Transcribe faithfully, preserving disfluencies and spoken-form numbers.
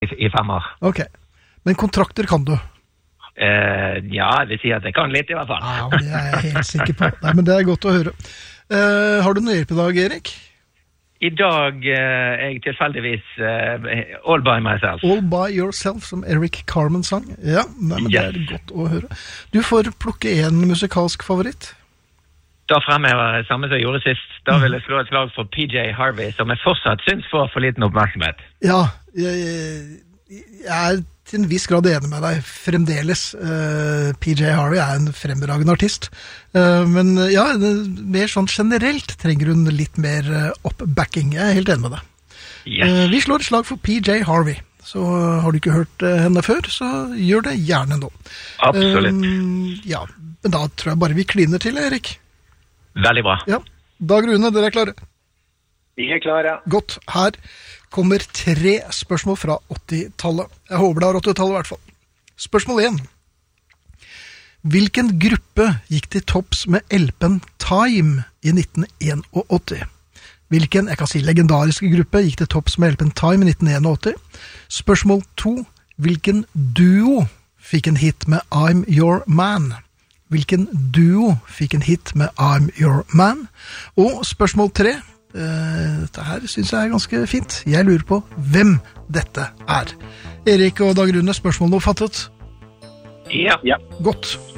i, i fem år. Ok, men kontrakter kan du? Uh, ja, det vil si at jeg kan litt i hvert fall. Ja, det er jeg helt sikker på. Nei, men det er godt å høre. Uh, har du noe hjelp i dag, Erik? I dag uh, er jeg tilfeldigvis uh, all by myself. All by yourself, som Eric Carmen sang. Ja, nei, men yes. Det er godt å høre. Du får plukke en musikalsk favoritt. Da fremhever jeg samme som jeg gjorde sist. Da vil jeg slå et slag for P J Harvey, som jeg fortsatt synes får for liten oppmerksomhet. Ja, jeg, jeg er til en viss grad enig med deg fremdeles. Uh, P J Harvey er en fremragende artist. Uh, men ja, mer sånn generelt trenger hun litt mer uh, oppbacking. Jeg er helt enig med deg. Yes. Uh, vi slår et slag for P J Harvey. Så har du ikke hørt uh, henne før, så gjør det gjerne nå. Absolutt. Uh, ja, men da tror jeg bare vi kliner til, Erik. Veldig bra. Ja. Dag Rune, dere er klare? Vi er klare. Godt. Her kommer tre spørsmål fra åttitallet. Jeg håper det er åttitallet i hvert fall. Spørsmål én. Hvilken gruppe gikk til topps med L P-en Time i nitten åttién? Hvilken, jeg kan si legendariske gruppe, gikk til topps med L P-en Time i nitten åttién? Spørsmål to. Hvilken duo fikk en hit med I'm Your Man? Hvilken duo fikk en hit med I'm Your Man? Og spørsmål tre. Uh, dette her synes jeg er ganske fint. Jeg lurer på hvem dette er. Erik og Dag Rune, spørsmålet oppfattet? Ja. Ja. Godt.